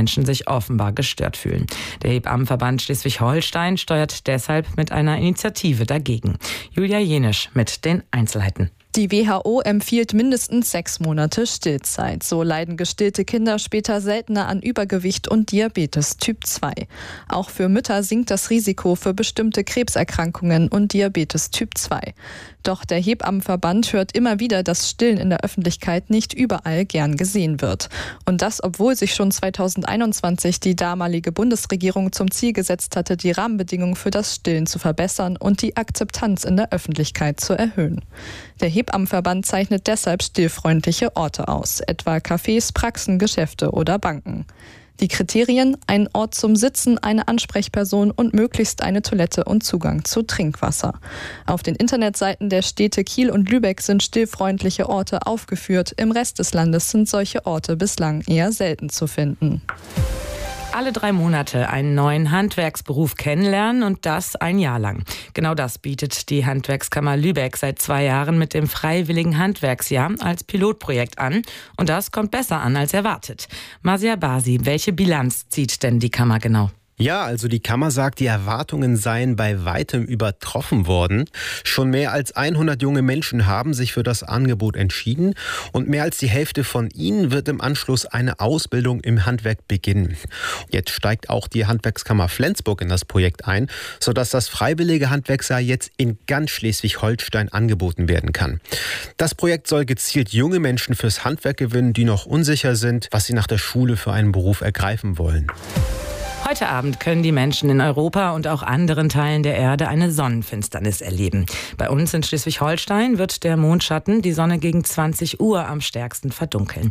Menschen sich offenbar gestört fühlen. Der Hebammenverband Schleswig-Holstein steuert deshalb mit einer Initiative dagegen. Julia Jenisch mit den Einzelheiten. Die WHO empfiehlt mindestens 6 Monate Stillzeit. So leiden gestillte Kinder später seltener an Übergewicht und Diabetes Typ 2. Auch für Mütter sinkt das Risiko für bestimmte Krebserkrankungen und Diabetes Typ 2. Doch der Hebammenverband hört immer wieder, dass Stillen in der Öffentlichkeit nicht überall gern gesehen wird. Und das, obwohl sich schon 2021 die damalige Bundesregierung zum Ziel gesetzt hatte, die Rahmenbedingungen für das Stillen zu verbessern und die Akzeptanz in der Öffentlichkeit zu erhöhen. Der Hebammenverband zeichnet deshalb stillfreundliche Orte aus, etwa Cafés, Praxen, Geschäfte oder Banken. Die Kriterien: ein Ort zum Sitzen, eine Ansprechperson und möglichst eine Toilette und Zugang zu Trinkwasser. Auf den Internetseiten der Städte Kiel und Lübeck sind stillfreundliche Orte aufgeführt. Im Rest des Landes sind solche Orte bislang eher selten zu finden. Alle 3 Monate einen neuen Handwerksberuf kennenlernen und das ein Jahr lang. Genau das bietet die Handwerkskammer Lübeck seit 2 Jahren mit dem Freiwilligen Handwerksjahr als Pilotprojekt an. Und das kommt besser an als erwartet. Masia Basi, welche Bilanz zieht denn die Kammer genau? Ja, also die Kammer sagt, die Erwartungen seien bei weitem übertroffen worden. Schon mehr als 100 junge Menschen haben sich für das Angebot entschieden und mehr als die Hälfte von ihnen wird im Anschluss eine Ausbildung im Handwerk beginnen. Jetzt steigt auch die Handwerkskammer Flensburg in das Projekt ein, sodass das freiwillige Handwerksjahr jetzt in ganz Schleswig-Holstein angeboten werden kann. Das Projekt soll gezielt junge Menschen fürs Handwerk gewinnen, die noch unsicher sind, was sie nach der Schule für einen Beruf ergreifen wollen. Heute Abend können die Menschen in Europa und auch anderen Teilen der Erde eine Sonnenfinsternis erleben. Bei uns in Schleswig-Holstein wird der Mondschatten die Sonne gegen 20 Uhr am stärksten verdunkeln.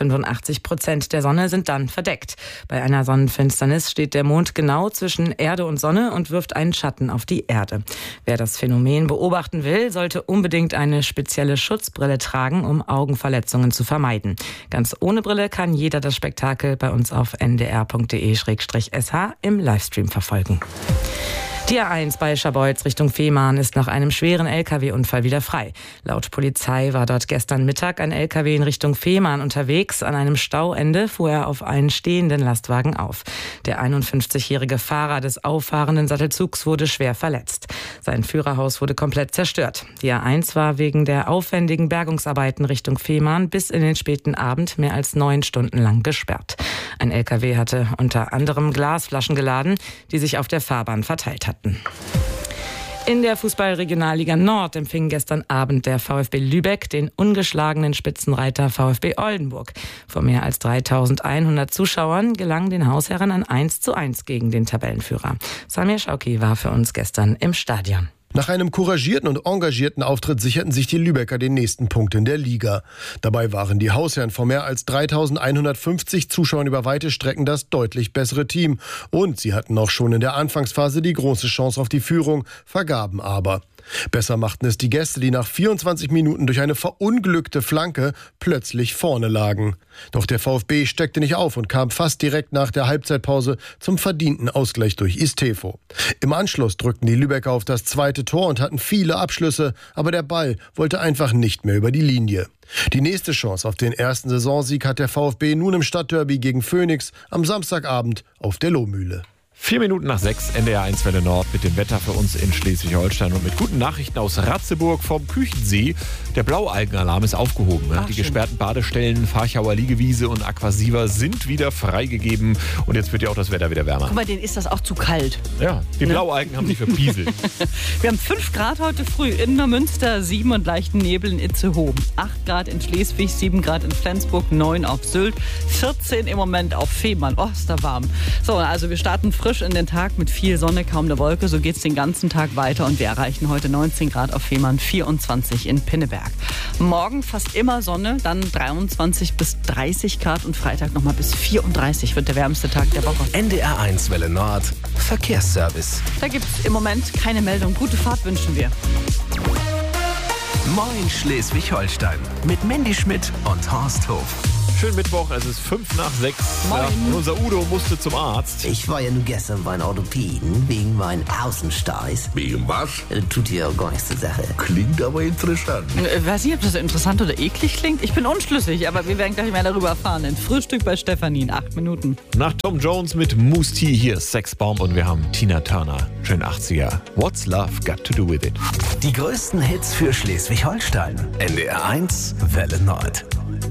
85% der Sonne sind dann verdeckt. Bei einer Sonnenfinsternis steht der Mond genau zwischen Erde und Sonne und wirft einen Schatten auf die Erde. Wer das Phänomen beobachten will, sollte unbedingt eine spezielle Schutzbrille tragen, um Augenverletzungen zu vermeiden. Ganz ohne Brille kann jeder das Spektakel bei uns auf ndr.de/SH im Livestream verfolgen. Die A1 bei Scharbeutz Richtung Fehmarn ist nach einem schweren Lkw-Unfall wieder frei. Laut Polizei war dort gestern Mittag ein Lkw in Richtung Fehmarn unterwegs. An einem Stauende fuhr er auf einen stehenden Lastwagen auf. Der 51-jährige Fahrer des auffahrenden Sattelzugs wurde schwer verletzt. Sein Führerhaus wurde komplett zerstört. Die A1 war wegen der aufwendigen Bergungsarbeiten Richtung Fehmarn bis in den späten Abend mehr als 9 Stunden lang gesperrt. Ein Lkw hatte unter anderem Glasflaschen geladen, die sich auf der Fahrbahn verteilt hatten. In der Fußball-Regionalliga Nord empfing gestern Abend der VfB Lübeck den ungeschlagenen Spitzenreiter VfB Oldenburg. Vor mehr als 3.100 Zuschauern gelang den Hausherren ein 1:1 gegen den Tabellenführer. Samir Schauki war für uns gestern im Stadion. Nach einem couragierten und engagierten Auftritt sicherten sich die Lübecker den nächsten Punkt in der Liga. Dabei waren die Hausherren vor mehr als 3.150 Zuschauern über weite Strecken das deutlich bessere Team. Und sie hatten auch schon in der Anfangsphase die große Chance auf die Führung, vergaben aber. Besser machten es die Gäste, die nach 24 Minuten durch eine verunglückte Flanke plötzlich vorne lagen. Doch der VfB steckte nicht auf und kam fast direkt nach der Halbzeitpause zum verdienten Ausgleich durch Istefo. Im Anschluss drückten die Lübecker auf das zweite Tor und hatten viele Abschlüsse, aber der Ball wollte einfach nicht mehr über die Linie. Die nächste Chance auf den ersten Saisonsieg hat der VfB nun im Stadtderby gegen Phoenix am Samstagabend auf der Lohmühle. 4 Minuten nach 6, NDR 1 Welle Nord mit dem Wetter für uns in Schleswig-Holstein und mit guten Nachrichten aus Ratzeburg vom Küchensee. Der Blaualgenalarm ist aufgehoben. Die gesperrten Badestellen, Farchauer Liegewiese und Aquasiva sind wieder freigegeben und jetzt wird ja auch das Wetter wieder wärmer. Guck mal, denen ist das auch zu kalt. Ja, die Blaualgen haben sich verpieselt. Wir haben 5 Grad heute früh in Neumünster, 7 und leichten Nebel in Itzehoe, 8 Grad in Schleswig, 7 Grad in Flensburg, 9 auf Sylt, 14 im Moment auf Fehmarn. Oh, ist da warm. So, also wir starten frisch in den Tag mit viel Sonne, kaum eine Wolke. So geht es den ganzen Tag weiter und wir erreichen heute 19 Grad auf Fehmarn, 24 in Pinneberg. Morgen fast immer Sonne, dann 23 bis 30 Grad und Freitag nochmal bis 34 wird der wärmste Tag der Woche. NDR 1 Welle Nord, Verkehrsservice. Da gibt es im Moment keine Meldung. Gute Fahrt wünschen wir. Moin Schleswig-Holstein mit Mandy Schmidt und Horst Hof. Schönen Mittwoch, es ist 5:05. Ja, und unser Udo musste zum Arzt. Ich war ja nur gestern beim Orthopäden wegen meinen Außensteiß. Wegen was? Tut ja gar nichts zur Sache. Klingt aber interessant. Weiß nicht, ob das interessant oder eklig klingt. Ich bin unschlüssig, aber wir werden gleich mehr darüber erfahren. Ein Frühstück bei Stefanie in 8 Minuten. Nach Tom Jones mit Moose T hier ist Sexbomb und wir haben Tina Turner. Schön 80er. What's Love Got to Do With It? Die größten Hits für Schleswig-Holstein. NDR 1 Welle Nord.